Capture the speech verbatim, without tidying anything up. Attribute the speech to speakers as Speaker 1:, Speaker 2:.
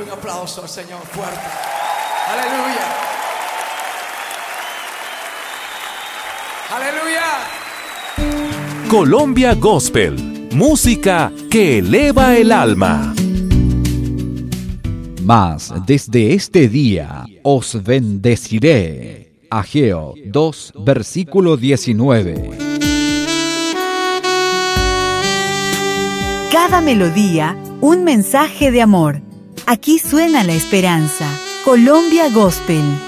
Speaker 1: un aplauso al Señor fuerte. Aleluya. Aleluya.
Speaker 2: Colombia Gospel, música que eleva el alma.
Speaker 3: Mas desde este día os bendeciré. Ageo dos, versículo diecinueve.
Speaker 4: Cada melodía, un mensaje de amor. Aquí suena la esperanza. Colombia Gospel.